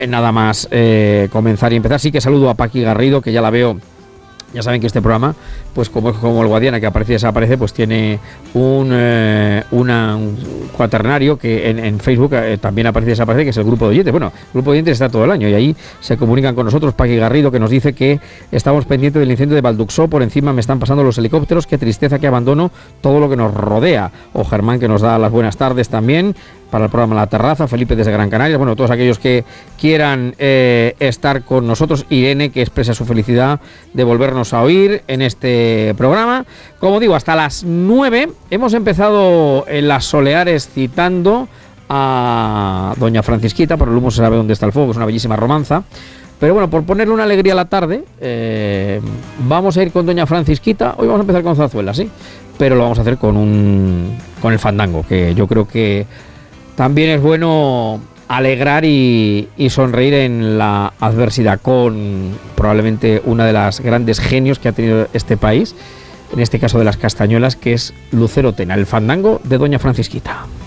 nada más comenzar y empezar. Sí que saludo a Paqui Garrido, que ya la veo. Ya saben que este programa, pues como el Guadiana, que aparece y desaparece, pues tiene un cuaternario que en Facebook también aparece y desaparece, que es el Grupo de Oyentes. Bueno, el Grupo de Oyentes está todo el año y ahí se comunican con nosotros. Paqui Garrido, que nos dice que estamos pendientes del incendio de Valduxó, por encima me están pasando los helicópteros, qué tristeza, que abandono todo lo que nos rodea. O Germán, que nos da las buenas tardes también para el programa La Terraza, Felipe desde Gran Canaria, bueno, todos aquellos que quieran estar con nosotros, Irene, que expresa su felicidad de volvernos a oír en este programa. Como digo, hasta las 9 hemos empezado en las Soleares citando a Doña Francisquita, por el humo se sabe dónde está el fuego, es una bellísima romanza. Pero bueno, por ponerle una alegría a la tarde, vamos a ir con Doña Francisquita. Hoy vamos a empezar con zarzuela, sí, pero lo vamos a hacer con el fandango, que yo creo que también es bueno alegrar y sonreír en la adversidad, con probablemente una de las grandes genios que ha tenido este país, en este caso de las castañuelas, que es Lucero Tena, el fandango de Doña Francisquita.